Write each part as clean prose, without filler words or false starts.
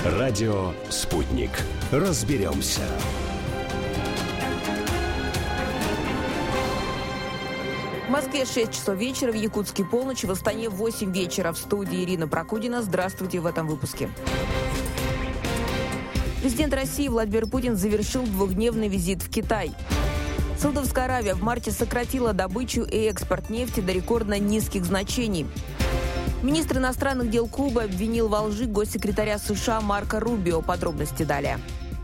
Радио «Спутник». Разберемся. В Москве 6 часов вечера, в Якутске полночь, в Астане 8 вечера. В студии Ирина Прокудина. Здравствуйте в этом выпуске. Президент России Владимир Путин завершил двухдневный визит в Китай. Саудовская Аравия в марте сократила добычу и экспорт нефти до рекордно низких значений. Министр иностранных дел Кубы обвинил во лжи госсекретаря США Марко Рубио. Подробности далее.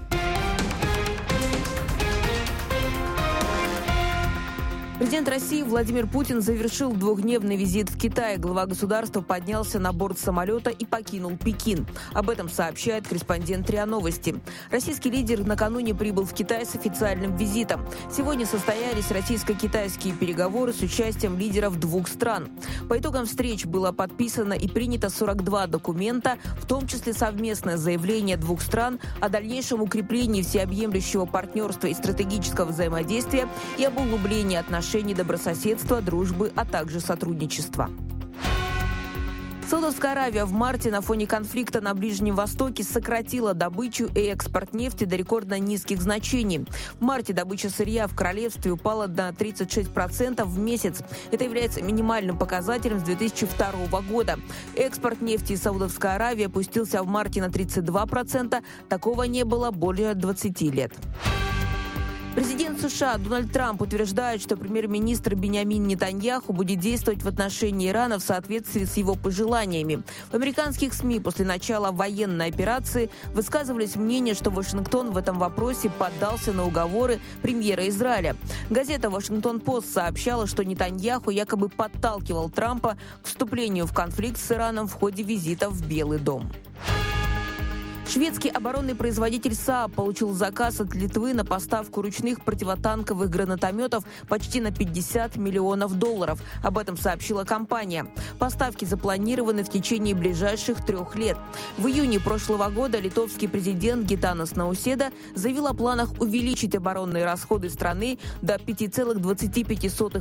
Президент России Владимир Путин завершил двухдневный визит в Китай. Глава государства поднялся на борт самолета и покинул Пекин. Об этом сообщает корреспондент РИА Новости. Российский лидер накануне прибыл в Китай с официальным визитом. Сегодня состоялись российско-китайские переговоры с участием лидеров двух стран. По итогам встреч было подписано и принято 42 документа, в том числе совместное заявление двух стран о дальнейшем укреплении всеобъемлющего партнерства и стратегического взаимодействия и об углублении отношений добрососедства, дружбы, а также сотрудничества. Саудовская Аравия в марте на фоне конфликта на Ближнем Востоке сократила добычу и экспорт нефти до рекордно низких значений. В марте добыча сырья в королевстве упала на 36% в месяц. Это является минимальным показателем с 2002 года. Экспорт нефти из Саудовской Аравии опустился в марте на 32%. Такого не было более 20 лет. Президент США Дональд Трамп утверждает, что премьер-министр Биньямин Нетаньяху будет действовать в отношении Ирана в соответствии с его пожеланиями. В американских СМИ после начала военной операции высказывались мнения, что Вашингтон в этом вопросе поддался на уговоры премьера Израиля. Газета «Вашингтон-Пост» сообщала, что Нетаньяху якобы подталкивал Трампа к вступлению в конфликт с Ираном в ходе визита в Белый дом. Шведский оборонный производитель СААБ получил заказ от Литвы на поставку ручных противотанковых гранатометов почти на $50 миллионов. Об этом сообщила компания. Поставки запланированы в течение ближайших 3 лет. В июне прошлого года литовский президент Гитанас Науседа заявил о планах увеличить оборонные расходы страны до 5,25%